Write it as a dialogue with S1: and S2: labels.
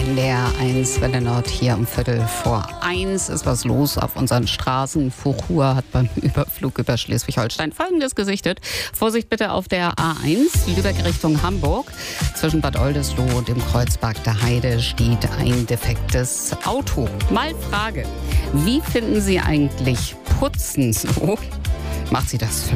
S1: NDR1 Welle Nord hier um 1:15 ist was los auf unseren Straßen. Fuchur hat beim Überflug über Schleswig-Holstein Folgendes gesichtet. Vorsicht bitte auf der A1, Lübeck Richtung Hamburg. Zwischen Bad Oldesloe und dem Kreuzberg der Heide steht ein defektes Auto. Mal Frage, wie finden Sie eigentlich Putzen so? Macht Sie das